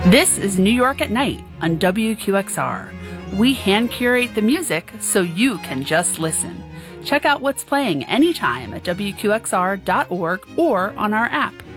This is New York at Night on WQXR. We hand curate the music so you can just listen. Check out what's playing anytime at WQXR.org or on our app.